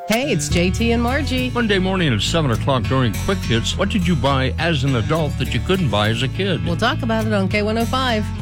Hey, it's JT and Margie. Monday morning at 7 o'clock during Quick Hits, what did you buy as an adult that you couldn't buy as a kid? We'll talk about it on K105.